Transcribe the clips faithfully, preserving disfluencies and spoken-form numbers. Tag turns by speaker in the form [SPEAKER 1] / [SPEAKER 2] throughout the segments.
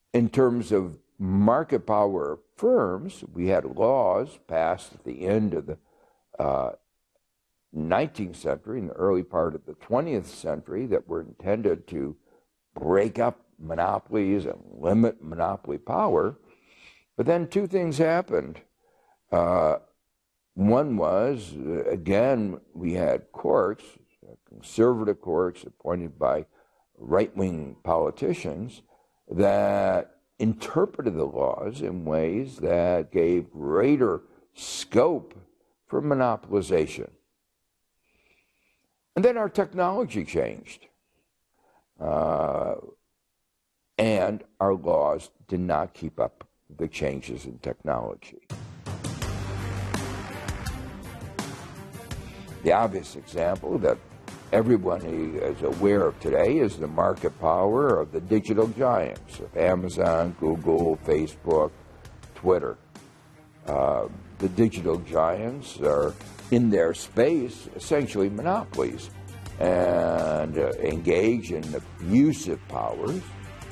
[SPEAKER 1] In terms of market power of firms, we had laws passed at the end of the uh, nineteenth century and the early part of the twentieth century that were intended to break up monopolies and limit monopoly power. But then two things happened. Uh, one was, again, we had courts, conservative courts appointed by right-wing politicians that interpreted the laws in ways that gave greater scope for monopolization. And then our technology changed. Uh, and our laws did not keep up with the changes in technology. The obvious example that everyone is aware of today is the market power of the digital giants of Amazon, Google, Facebook, Twitter. Uh, the digital giants are, in their space, essentially monopolies and uh, engage in abusive powers.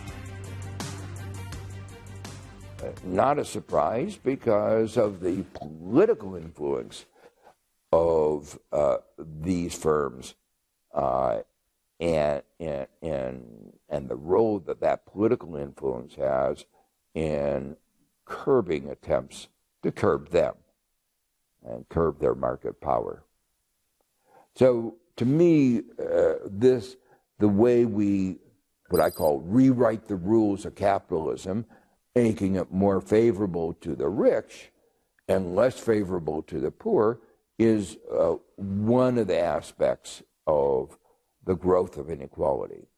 [SPEAKER 1] Uh, not a surprise because of the political influence of uh, these firms uh, and, and, and, and the role that that political influence has in curbing attempts to curb them and curb their market power. So to me, uh, this, the way we, what I call rewrite the rules of capitalism, making it more favorable to the rich and less favorable to the poor, is uh, one of the aspects of the growth of inequality.